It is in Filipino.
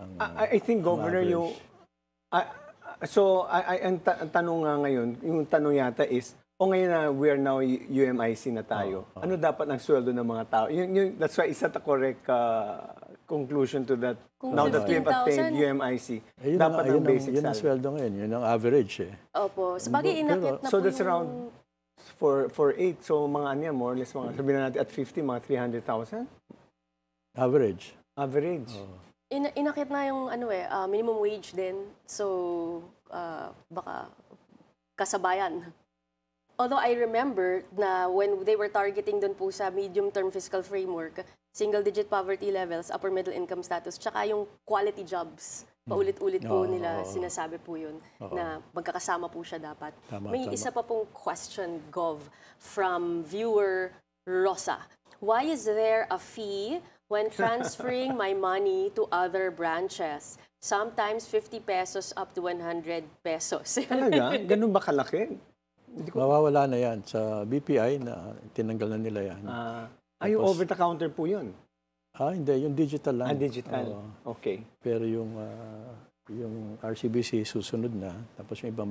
I think, Governor, yung... ang tanong nga ngayon, yung tanong yata is, ngayon na we are now UMIC na tayo, ano dapat ang sweldo ng mga tao? That's why isa the correct conclusion to that. Kung Now that we have attained 15,000, UMIC, dapat ang basic yun ang salary. sweldo ngayon, yun ang average eh. Opo. Sabagay, inakit na So po that's around for 8. So mga ano yan, more or less, mga, sabihin na natin at 50, mga 300,000? Average. Average. Inakit na yung minimum wage din. So, baka kasabayan. Although I remember na when they were targeting dun po sa medium-term fiscal framework, single-digit poverty levels, upper middle income status, tsaka yung quality jobs. Paulit-ulit po nila sinasabi po yun na magkakasama po siya dapat. May isa pa pong question, Gov, from viewer Rosa. Why is there a fee when transferring my money to other branches? Sometimes 50 pesos up to 100 pesos. Talaga? Ganun ba kalaki? Mawawala na yan. Sa BPI, na tinanggal na nila yan. Yung over-the-counter po yun? Hindi. Yung digital lang. Digital. Okay. Pero yung RCBC susunod na. Tapos yung ibang